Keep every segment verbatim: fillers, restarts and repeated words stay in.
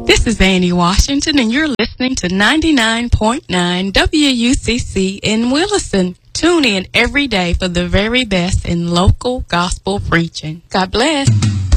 This is Annie Washington, and you're listening to ninety-nine point nine W U C C in Williston. Tune in every day for the very best in local gospel preaching. God bless.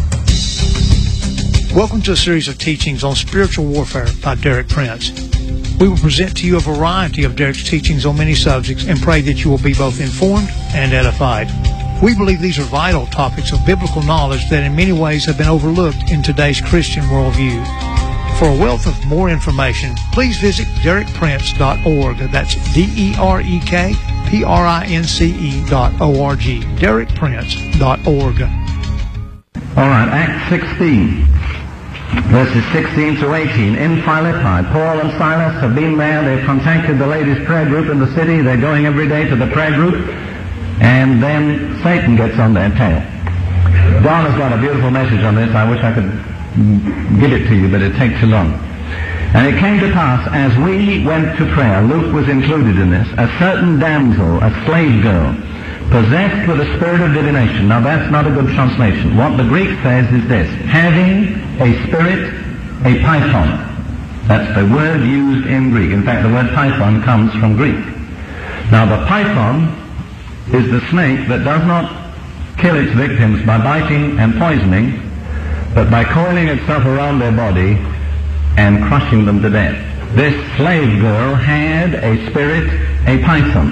Welcome to a series of teachings on spiritual warfare by Derek Prince. We will present to you a variety of Derek's teachings on many subjects and pray that you will be both informed and edified. We believe these are vital topics of biblical knowledge that in many ways have been overlooked in today's Christian worldview. For a wealth of more information, please visit derek prince dot org. That's D E R E K P R I N C E dot O R G. derek prince dot org. All right, Acts sixteen, verses sixteen to eighteen. In Philippi, Paul and Silas have been there. They've contacted the ladies' prayer group in the city. They're going every day to the prayer group. And then Satan gets on their tail. Don has got a beautiful message on this. I wish I could give it to you, but it takes too long. And it came to pass, as we went to prayer, Luke was included in this, a certain damsel, a slave girl, possessed with a spirit of divination. Now that's not a good translation. What the Greek says is this: having a spirit, a python. That's the word used in Greek. In fact, the word python comes from Greek. Now the python is the snake that does not kill its victims by biting and poisoning, but by coiling itself around their body and crushing them to death. This slave girl had a spirit, a python.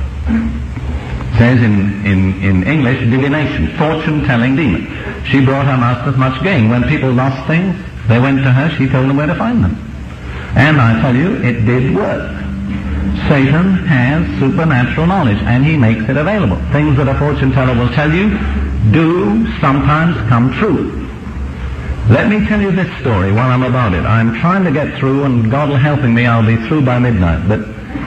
It says in, in, in English, divination, fortune-telling demon. She brought her masters much gain. When people lost things, they went to her, she told them where to find them. And I tell you, it did work. Satan has supernatural knowledge, and he makes it available. Things that a fortune teller will tell you do sometimes come true. Let me tell you this story while I'm about it. I'm trying to get through, and God will helping me, I'll be through by midnight. But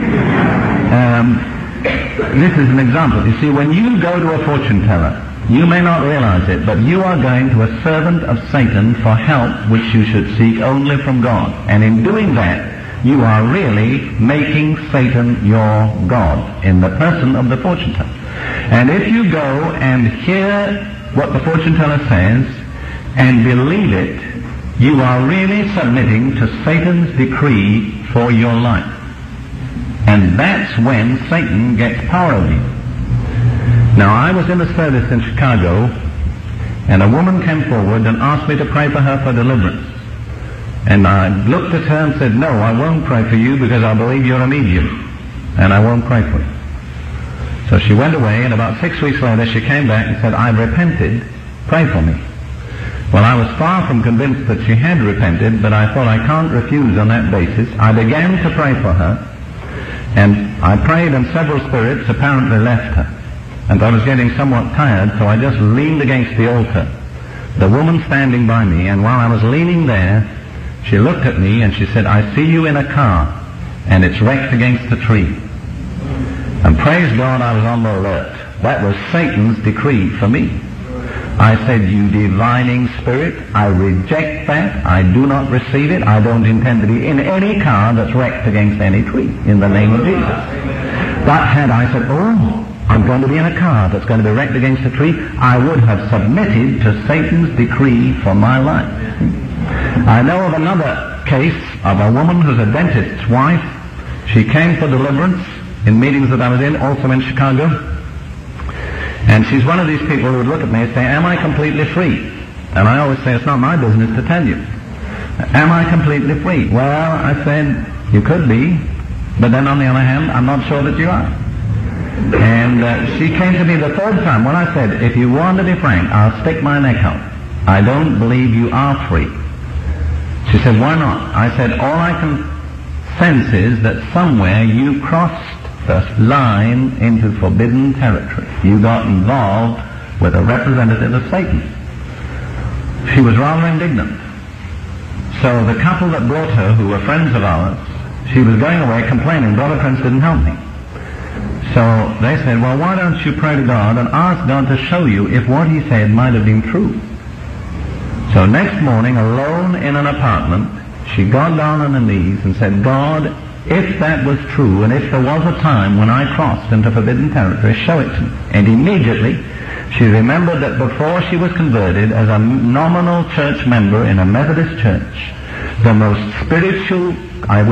um, this is an example. You see, when you go to a fortune teller, you may not realize it, but you are going to a servant of Satan for help which you should seek only from God. And in doing that, you are really making Satan your God in the person of the fortune teller. And if you go and hear what the fortune teller says and believe it, you are really submitting to Satan's decree for your life. And that's when Satan gets power over you. Now, I was in the service in Chicago, and a woman came forward and asked me to pray for her for deliverance. And I looked at her and said, no, I won't pray for you because I believe you're a medium, and I won't pray for you. So she went away, and about six weeks later she came back and said, I've repented, pray for me. Well, I was far from convinced that she had repented, but I thought I can't refuse on that basis. I began to pray for her, and I prayed, and several spirits apparently left her. And I was getting somewhat tired, so I just leaned against the altar, the woman standing by me, and while I was leaning there, she looked at me and she said, I see you in a car, and it's wrecked against a tree. And praise God, I was on the alert. That was Satan's decree for me. I said, you divining spirit, I reject that. I do not receive it. I don't intend to be in any car that's wrecked against any tree, in the name of Jesus. But had I said, oh, I'm going to be in a car that's going to be wrecked against a tree, I would have submitted to Satan's decree for my life. I know of another case of a woman who's a dentist's wife. She came for deliverance in meetings that I was in, also in Chicago. And she's one of these people who would look at me and say, am I completely free? And I always say, it's not my business to tell you. Am I completely free? Well, I said, you could be, but then on the other hand, I'm not sure that you are. And uh, she came to me the third time when I said, if you want to be frank, I'll stick my neck out. I don't believe you are free. She said, why not? I said, all I can sense is that somewhere you crossed the line into forbidden territory. You got involved with a representative of Satan. She was rather indignant. So the couple that brought her, who were friends of ours, she was going away complaining, Brother Prince didn't help me. So they said, well, why don't you pray to God and ask God to show you if what he said might have been true. So next morning, alone in an apartment, she got down on her knees and said, God, if that was true, and if there was a time when I crossed into forbidden territory, show it to me. And immediately, she remembered that before she was converted as a nominal church member in a Methodist church, the most spiritual, I